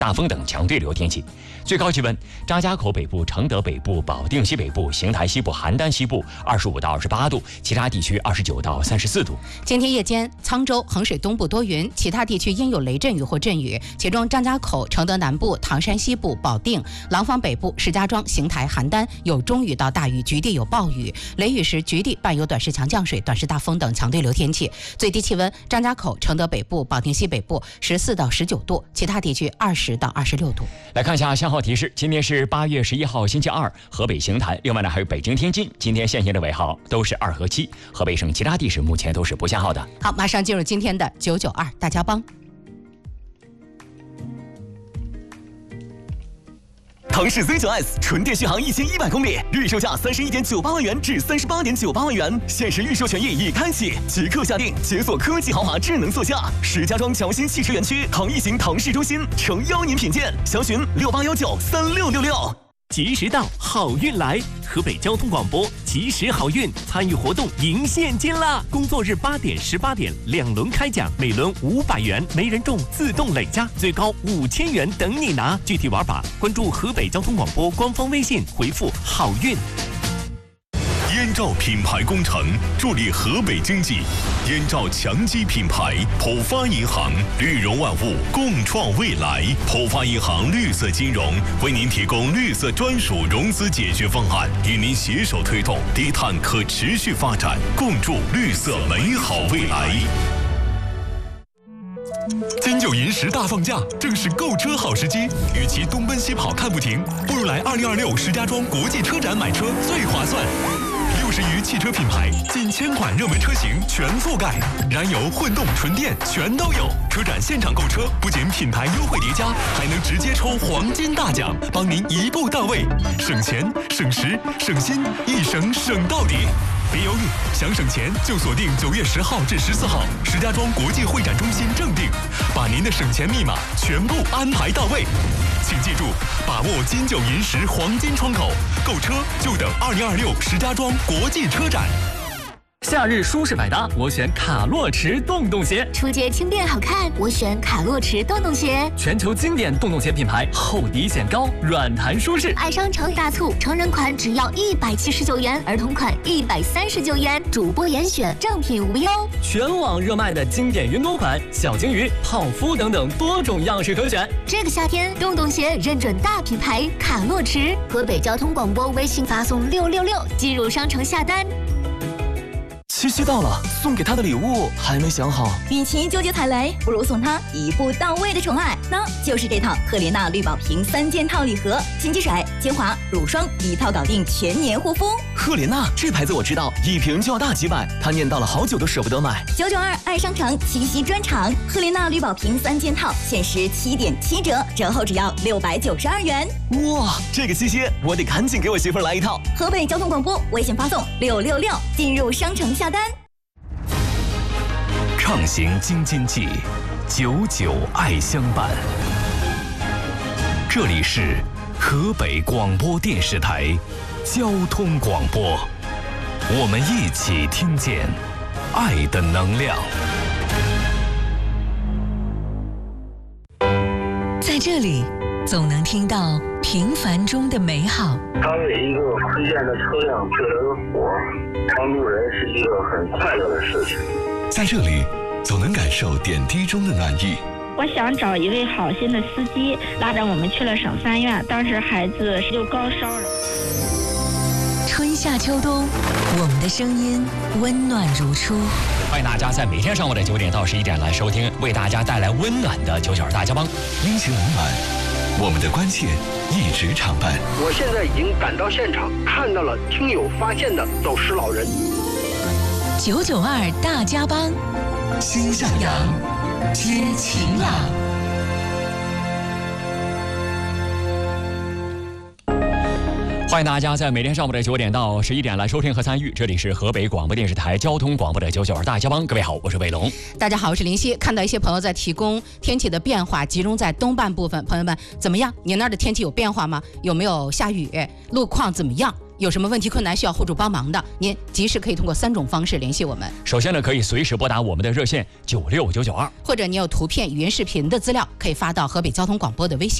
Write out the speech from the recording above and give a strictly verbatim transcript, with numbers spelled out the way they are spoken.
大风等强对流天气。最高气温：张家口北部、承德北部、保定西北部、邢台西部、邯郸西部二十五到二十八度，其他地区二十九到三十四度。 今天夜间，沧州、衡水东部多云，其他地区应有雷阵雨或阵雨，其中张家口、承德南部、唐山西部、保定、廊坊北部、石家庄、邢台、邯郸有中雨到大雨，局地有暴雨，雷雨时局地伴有短时强降水、短时大风等强对流天气。最低气温：张家口、承德北部、保定西北部十四到十九度，其他地区二十到二十六度。 来看一下信号提示，今天是八月十一号星期二，河北邢台，另外呢还有北京、天津，今天限行的尾号都是二和七。河北省其他地市目前都是不限号的。 好，马上进入今天的九九二大家帮。 腾势 Z 九 S 纯电续航一千一百公里，预售价三十一点九八万元至三十八点九八万元，限时预售权益已开启，即刻下定，解锁科技豪华智能座驾。石家庄侨新汽车园区唐逸行腾势中心诚邀您品鉴，详询六八幺九三六六六。 及时到，好运来！河北交通广播及时好运，参与活动赢现金啦！工作日八点、十八点两轮开奖，每轮五百元，没人中自动累加，最高五千元等你拿。具体玩法关注河北交通广播官方微信，回复好运。 燕赵品牌工程助力河北经济，燕赵强基品牌，浦发银行，绿融万物，共创未来。浦发银行绿色金融为您提供绿色专属融资解决方案，与您携手推动低碳可持续发展，共筑绿色美好未来。 金九银十大放假，正是购车好时机。与其东奔西跑看不停，不如来二零二六石家庄国际车展买车最划算。六十余汽车品牌，近千款热门车型全覆盖，燃油、混动、纯电全都有。车展现场购车，不仅品牌优惠叠加，还能直接抽黄金大奖，帮您一步到位，省钱、省时、省心，一省省到底。别犹豫，想省钱就锁定九月十号至十四号石家庄国际会展中心正定，把您的省钱密码全部安排到位。请记住，把握金九银十黄金窗口，购车就等二零二六石家庄国际车展。 夏日舒适百搭，我选卡洛驰洞洞鞋； 出街轻便好看，我选卡洛驰洞洞鞋。 全球经典洞洞鞋品牌，厚底显高，软弹舒适。 爱商城大促，成人款只要一百七十九元，儿童款一百三十九元，主播严选，正品无忧。 全网热卖的经典云朵款、小金鱼、泡芙等等多种样式可选。 这个夏天，洞洞鞋认准大品牌卡洛驰。河北交通广播微信发送六六六进入商城下单。 七夕到了，送给他的礼物还没想好。 与其纠结踩雷，不如送他一步到位的宠爱，那就是这套赫莲娜绿宝瓶三件套礼盒，清洁水、精华、乳霜一套搞定全年护肤。 赫莲娜这牌子我知道，一瓶就要大几百，他念叨了好久都舍不得买。 九九二爱商城七夕专场，赫莲娜绿宝瓶三件套限时七点七折，折后只要六百九十二元。 哇，这个七夕我得赶紧给我媳妇儿来一套。 河北交通广播微信发送六六六进入商城下单。 畅行京津冀，九九爱相伴。这里是河北广播电视台交通广播，我们一起听见爱的能量。 在这里，总能听到平凡中的美好。 他为一个亏欠的车辆救了个活，帮助人是一个很快乐的事情。 在这里，总能感受点滴中的暖意。 我想找一位好心的司机，拉着我们去了省三院，当时孩子就高烧了。 春夏秋冬，我们的声音温暖如初。 欢迎大家在每天上午的九点到十一点来收听，为大家带来温暖的九九二大家帮， 温情冷暖，我们的关切一直常伴。 我现在已经赶到现场，看到了听友发现的走失老人。 九九二大家帮， 心向阳， 知晴朗。 欢迎大家在每天上午的九点到十一点来收听和参与，这里是河北广播电视台交通广播的九九二大家帮。各位好，我是伟龙。 大家好，我是林夕。看到一些朋友在提供天气的变化，集中在东半部分，朋友们怎么样？你那儿的天气有变化吗？有没有下雨？路况怎么样？ 有什么问题困难需要户主帮忙的，您及时可以通过三种方式联系我们。 首先呢，可以随时拨打我们的热线九六九九二， 或者你有图片、语音、视频的资料，可以发到河北交通广播的微信。